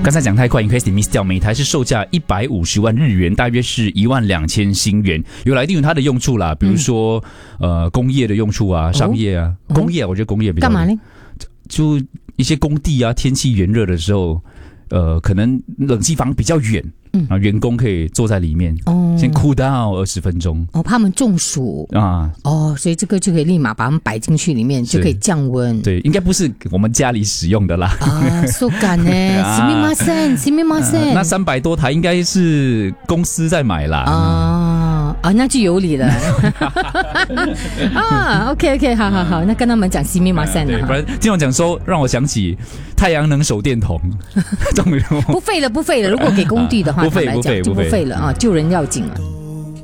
刚才讲太快 ，in case 你 miss 掉，每台是售价150万日元，大约是12000新元，有来定有它的用处啦，比如说工业的用处啊，商业啊，工业我觉得工业比较干嘛呢？ 就一些工地啊，天气炎热的时候，可能冷气房比较远，员工可以坐在里面，先 cool down 20分钟。 怕他们中暑啊。 所以这个就可以立马把他们摆进去里面，就可以降温。 对，应该不是我们家里使用的啦。 so感呢，すみません，すみません。 那300多台应该是公司在买啦。 那就有理了。OK， 好，那跟他们讲すみません了。 不然听我讲说，让我想起太阳能手电筒。 不废了。如果给工地的话， 不废了就不废了啊，救人要紧了。